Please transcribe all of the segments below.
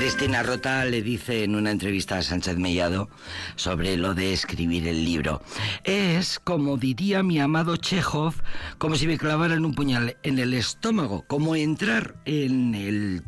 Cristina Rota le dice en una entrevista a Sánchez Mellado sobre lo de escribir el libro. Es, como diría mi amado Chekhov, como si me clavaran un puñal en el estómago, como entrar en el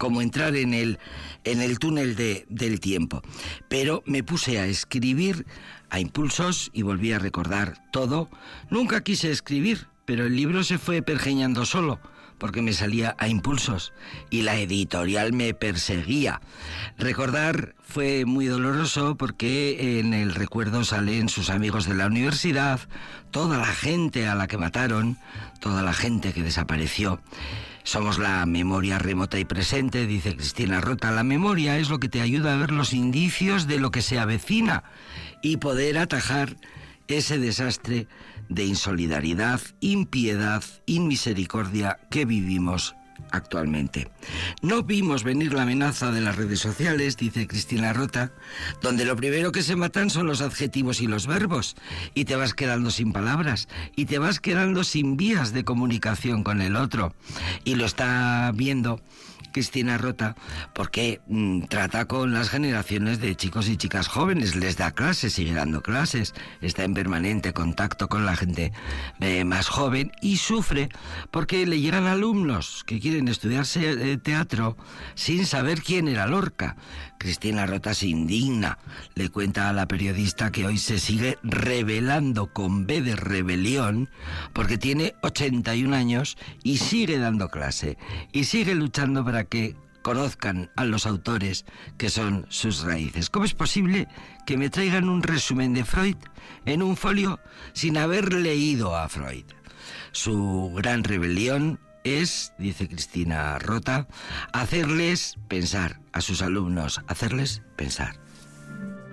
túnel del tiempo. Pero me puse a escribir a impulsos y volví a recordar todo. Nunca quise escribir, pero el libro se fue pergeñando solo, porque me salía a impulsos y la editorial me perseguía. Recordar fue muy doloroso porque en el recuerdo salen sus amigos de la universidad, toda la gente a la que mataron, toda la gente que desapareció. Somos la memoria remota y presente, dice Cristina Rota. La memoria es lo que te ayuda a ver los indicios de lo que se avecina y poder atajar ese desastre de insolidaridad, impiedad, inmisericordia que vivimos actualmente. No vimos venir la amenaza de las redes sociales, dice Cristina Rota, donde lo primero que se matan son los adjetivos y los verbos, y te vas quedando sin palabras, y te vas quedando sin vías de comunicación con el otro. Y lo está viendo Cristina Rota porque trata con las generaciones de chicos y chicas jóvenes, les da clases, sigue dando clases, está en permanente contacto con la gente más joven y sufre porque le llegan alumnos que quieren estudiarse teatro sin saber quién era Lorca. Cristina Rota se indigna, le cuenta a la periodista que hoy se sigue rebelando con B de rebelión porque tiene 81 años y sigue dando clase y sigue luchando para que conozcan a los autores que son sus raíces. ¿Cómo es posible que me traigan un resumen de Freud en un folio sin haber leído a Freud? Su gran rebelión es, dice Cristina Rota, hacerles pensar a sus alumnos, hacerles pensar.